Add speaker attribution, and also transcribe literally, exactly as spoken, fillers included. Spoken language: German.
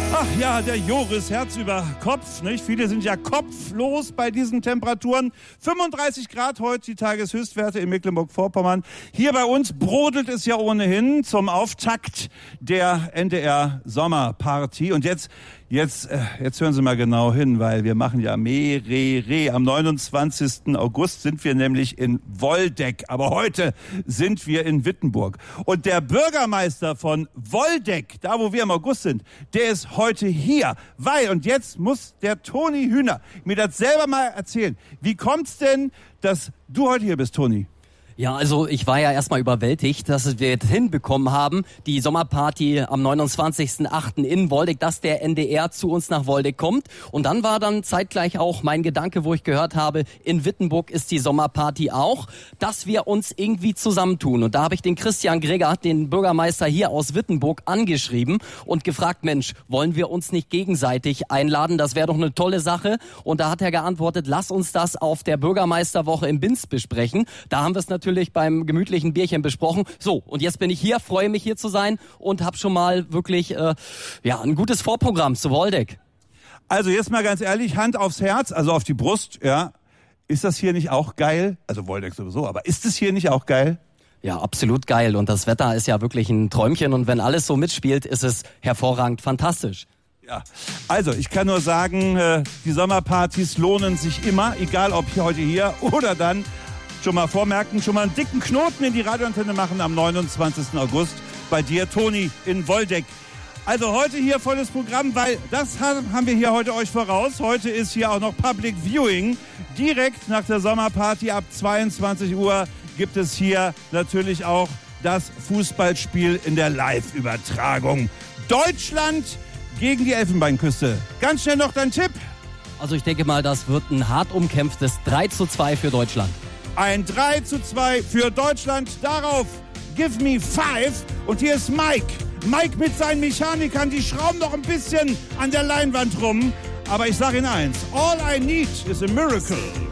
Speaker 1: Ach ja, der Joris, Herz über Kopf, nicht? Viele sind ja kopflos bei diesen Temperaturen. fünfunddreißig Grad heute, die Tageshöchstwerte in Mecklenburg-Vorpommern. Hier bei uns brodelt es ja ohnehin zum Auftakt der N D R-Sommerparty. Und jetzt, jetzt, jetzt hören Sie mal genau hin, weil wir machen ja mehrere. Am neunundzwanzigsten August sind wir nämlich in Woldeck. Aber heute sind wir in Wittenburg. Und der Bürgermeister von Woldeck, da wo wir im August sind, der ist heute hier, weil, und jetzt muss der Toni Hühner mir das selber mal erzählen. Wie kommt's denn, dass du heute hier bist, Toni?
Speaker 2: Ja, also ich war ja erstmal überwältigt, dass wir jetzt hinbekommen haben, die Sommerparty am neunundzwanzigsten achten in Woldeck, dass der N D R zu uns nach Woldeck kommt. Und dann war dann zeitgleich auch mein Gedanke, wo ich gehört habe, in Wittenburg ist die Sommerparty auch, dass wir uns irgendwie zusammentun. Und da habe ich den Christian Greger, den Bürgermeister hier aus Wittenburg, angeschrieben und gefragt, Mensch, wollen wir uns nicht gegenseitig einladen? Das wäre doch eine tolle Sache. Und da hat er geantwortet, lass uns das auf der Bürgermeisterwoche im Binz besprechen. Da haben wir es natürlich beim gemütlichen Bierchen besprochen. So, und jetzt bin ich hier, freue mich hier zu sein und habe schon mal wirklich äh, ja ein gutes Vorprogramm zu Woldeck.
Speaker 1: Also jetzt mal ganz ehrlich, Hand aufs Herz, also auf die Brust, ja. Ist das hier nicht auch geil? Also Woldeck sowieso, aber ist es hier nicht auch geil?
Speaker 2: Ja, absolut geil. Und das Wetter ist ja wirklich ein Träumchen. Und wenn alles so mitspielt, ist es hervorragend fantastisch.
Speaker 1: Ja, also ich kann nur sagen, die Sommerpartys lohnen sich immer, egal ob hier heute hier oder dann. Schon mal vormerken, schon mal einen dicken Knoten in die Radioantenne machen am neunundzwanzigsten August bei dir, Toni, in Woldeck. Also heute hier volles Programm, weil das haben wir hier heute euch voraus. Heute ist hier auch noch Public Viewing. Direkt nach der Sommerparty ab zweiundzwanzig Uhr gibt es hier natürlich auch das Fußballspiel in der Live-Übertragung. Deutschland gegen die Elfenbeinküste. Ganz schnell noch dein Tipp.
Speaker 2: Also ich denke mal, das wird ein hart umkämpftes drei zu zwei für Deutschland.
Speaker 1: Ein drei zu zwei für Deutschland. Darauf Give Me Five. Und hier ist Mike. Mike mit seinen Mechanikern, die schrauben noch ein bisschen an der Leinwand rum. Aber ich sage Ihnen eins. All I need is a miracle.